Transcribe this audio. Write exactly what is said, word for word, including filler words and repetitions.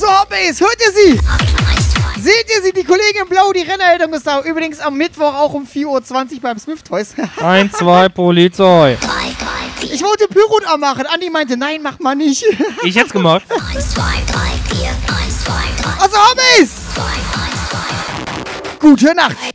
So, Hobbys, hört ihr sie? Seht ihr sie, die Kollegin in Blau, die Rennerhaltung ist da. Übrigens am Mittwoch auch um vier Uhr zwanzig beim Smith Toys. eins, zwei, Polizei. Ich wollte Pyro anmachen. Andi meinte, nein, mach mal nicht. Ich hätt's gemacht. Also, Hobbys! Gute Nacht.